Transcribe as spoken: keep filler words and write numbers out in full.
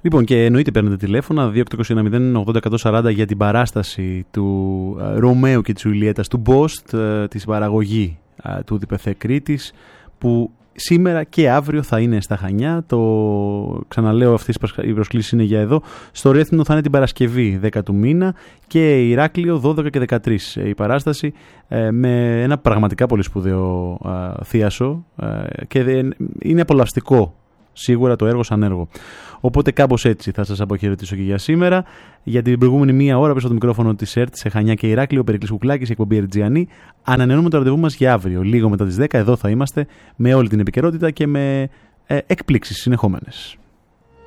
Λοιπόν, και εννοείται παίρνετε τηλέφωνα δύο οκτώ ένα μηδέν ογδόντα εκατόν σαράντα για την παράσταση του uh, Ρωμαίου και της Ιουλιέτας του Μπόστ, uh, τη παραγωγή uh, του ΔΠΘ Κρήτης, που σήμερα και αύριο θα είναι στα Χανιά. Το ξαναλέω, αυτή η προσκλήση είναι για εδώ. Στο Ρέθυμνο θα είναι την Παρασκευή δέκα του μήνα και Ηράκλειο δώδεκα και δεκατρείς η παράσταση, ε, με ένα πραγματικά πολύ σπουδαίο ε, θίασο, ε, και είναι απολαυστικό σίγουρα το έργο σαν έργο. Οπότε κάπως έτσι θα σας αποχαιρετήσω και για σήμερα. Για την προηγούμενη μία ώρα πίσω το μικρόφωνο της ΕΡΤ σε Χανιά και Ηράκλειο, ο Περικλής Κουκλάκης, η εκπομπή Ερτζιανή. Ανανεώνουμε το ραντεβού μας για αύριο, λίγο μετά τις δέκα. Εδώ θα είμαστε με όλη την επικαιρότητα και με ε, εκπλήξεις συνεχόμενες.